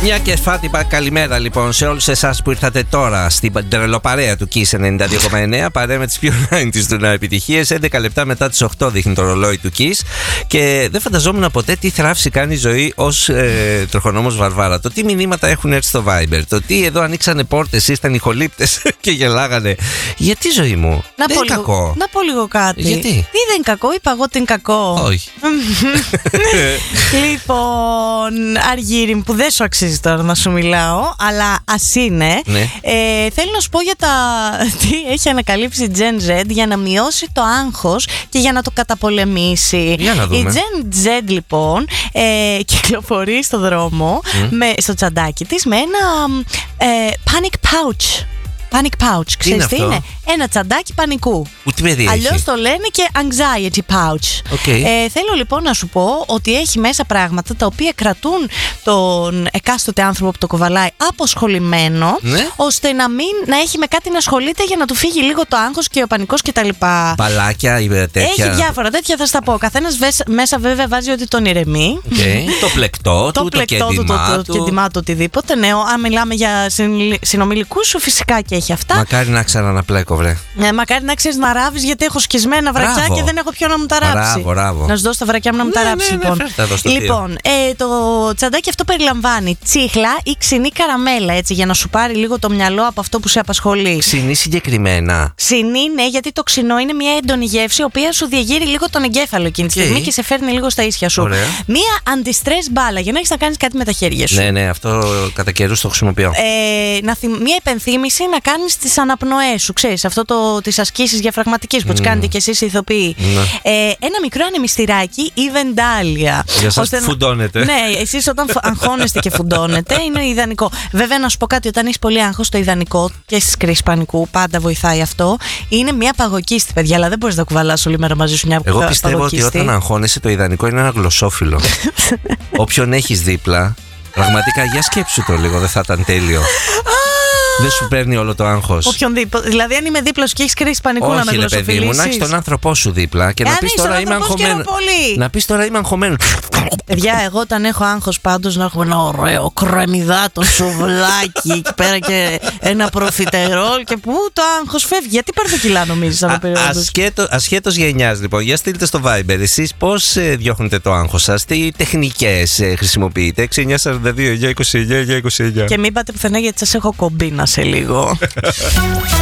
Μια και Φάτη, καλημέρα λοιπόν σε όλους εσάς που ήρθατε τώρα στην τρελοπαρέα του Kiss 92,9. Παρέα με τις πιο 90's του επιτυχίες. 11 λεπτά μετά τις 8 δείχνει το ρολόι του Kiss. Και δεν φανταζόμουν ποτέ τι θράψη κάνει η ζωή ως τροχονόμος Βαρβάρα. Το τι μηνύματα έχουν έρθει στο Viber. Το τι εδώ ανοίξανε πόρτες, ήσταν ηχολήπτες και γελάγανε. Γιατί ζωή μου? Δεν είναι κακό. Να πω λίγο κάτι. Γιατί? Τι δεν είναι κακό, είπα εγώ ότι είναι κακό. Όχι. Λοιπόν, Αργύρι, που δεν σου αξίζει τώρα να σου μιλάω, αλλά ας είναι. Ναι. Θέλω να σου πω για τι έχει ανακαλύψει η Gen Z για να μειώσει το άγχος και για να το καταπολεμήσει. Για να δούμε. Η Gen Z λοιπόν κυκλοφορεί στο δρόμο στο τσαντάκι της με ένα panic pouch. Panic pouch, ξέρεις τι είναι? Ένα τσαντάκι πανικού. Ούτε παιδί. Αλλιώς το λένε και anxiety pouch. Okay. Θέλω λοιπόν να σου πω ότι έχει μέσα πράγματα τα οποία κρατούν τον εκάστοτε άνθρωπο που το κοβαλάει αποσχολημένο, ναι, ώστε να έχει με κάτι να ασχολείται για να του φύγει λίγο το άγχος και ο πανικός κτλ. Μπαλάκια ή τέτοια. Έχει διάφορα τέτοια, θα στα πω. Καθένας μέσα βέβαια βάζει ότι τον ηρεμεί. Okay. Το πλεκτό του, το κέντημά του, οτιδήποτε. Ναι, αν μιλάμε για συνομιλικούς σου, φυσικά και έχει αυτά. Μακάρι να ξαναπλέκω, βρε. Μακάρι να ξέρεις να ράβεις, γιατί έχω σκισμένα βρακιά και δεν έχω ποιον να μου τα ράψει. Μπράβο. Να σου δώσω τα βρακιά μου να μου τα ράψει, λοιπόν. Λοιπόν, το τσαντάκι αυτό περιλαμβάνει τσίχλα ή ξινή καραμέλα, έτσι, για να σου πάρει λίγο το μυαλό από αυτό που σε απασχολεί. Ξινή συγκεκριμένα. Ξινή, ναι, γιατί το ξινό είναι μια έντονη γεύση, η οποία σου διαγείρει λίγο τον εγκέφαλο εκείνη τη στιγμή και σε φέρνει λίγο στα ίσια σου. Ωραία. Μια αντιστρες μπάλα για να έχεις να κάνεις κάτι με τα χέρια σου. Ναι, αυτό κατά καιρούς το χρησιμοποιώ. Μια υπενθύμηση να κάνεις τις αναπνοές σου, ξέρεις, αυτό τις ασκήσεις διαφραγματικής που τις κάνετε και εσείς οι ηθοποιοί. Ένα μικρό ανεμιστηράκι ή βεντάλια. Για σας που φουντώνετε. Ναι, εσείς όταν αγχώνεστε και φουντώνετε είναι ιδανικό. Βέβαια, να σου πω κάτι, όταν έχεις πολύ άγχος, το ιδανικό και στις κρίσεις πανικού πάντα βοηθάει αυτό. Είναι μια παγοκίστη, παιδιά, αλλά δεν μπορείς να κουβαλάς όλη μέρα μαζί σου μια παγοκίστη. Εγώ πιστεύω ότι όταν αγχώνεσαι, το ιδανικό είναι ένα γλωσσόφυλλο. Όποιον έχεις δίπλα, πραγματικά για σκέψου το λίγο, δεν θα ήταν τέλειο? Δεν σου παίρνει όλο το άγχος. Οποιονδήποτε. Δηλαδή, αν είμαι δίπλα σου και έχεις κρίση πανικού, να με γλωσσοφιλήσεις. Όχι, ρε παιδί μου, να έχεις τον άνθρωπό σου δίπλα και να πεις τώρα είμαι αγχωμένο. Να πεις τώρα είμαι αγχωμένο. Παιδιά, εγώ όταν έχω άγχος, πάντως να έχουμε ένα ωραίο κρεμμυδάτο σουβλάκι εκεί πέρα και ένα προφιτερόλ και πού το άγχος φεύγει. Γιατί παίρνω κιλά, νομίζεις, από περίοδος? Ασχέτως γενιάς, λοιπόν, για στείλτε στο Viber. Εσείς πώς διώχνετε το άγχος σας, τι τεχνικές χρησιμοποιείτε? 6942 929 929. Και μην πάτε πουθενά, γιατί σας έχω κομπίνα σε λίγο.